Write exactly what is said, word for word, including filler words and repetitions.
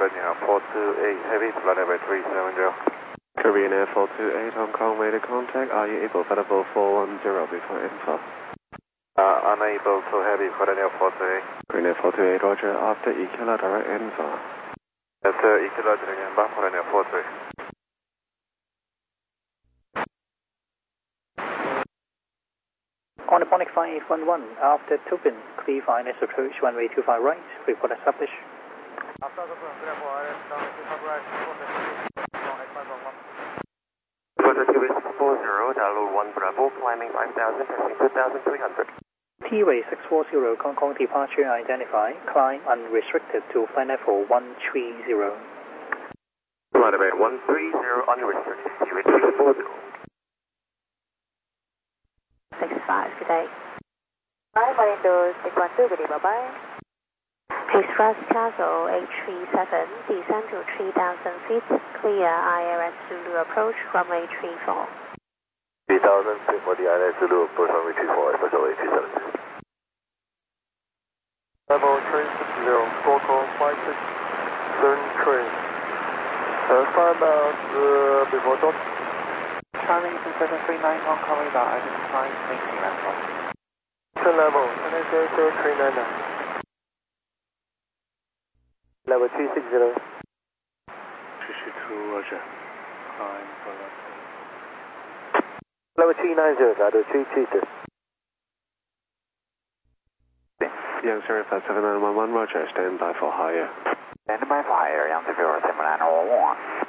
Air four two eight Heavy, flight level three seven zero. Korean Air four two eight, Hong Kong, made a contact. Are you able for level four one zero before info? Uh, unable to Heavy, flight Air four two eight. Korean Air four two eight, roger. After E Kilo, direct info. After E Kilo, direct info, flight Air four two eight. On the Ponic five one one, after Tupin, clear for I N S approach, runway two five right, report established. After Tupin, clear for I N S, runway two five right, report established. Positive six four zero, download one Bravo, climbing five thousand, passing two thousand three hundred. T-Way six four zero, Hong Kong departure identified, climb unrestricted to flight level one three zero. Flight level one three zero, unrestricted, T-Way six four zero. six five, good day. Bye, flying to six one two, good day, bye-bye. Express Castle eight three seven, descend to three thousand feet, clear I R S Zulu approach, runway three four. three thousand feet for the I N S Zulu approach, runway three four, special eight three seven. Level train six zero, Qualcomm five six seven train. Uh, five miles uh, before dot. Charlie two seven three nine, Hong Kong radar, identify making landfall. Ten level, N S A zero three nine nine. Level two six zero. two two two, roger. Climb for left. Level two nine zero, level two two two. Yang zero five seven nine one one, roger. Stand by for higher. Stand by for higher, Yang zero seven nine one one.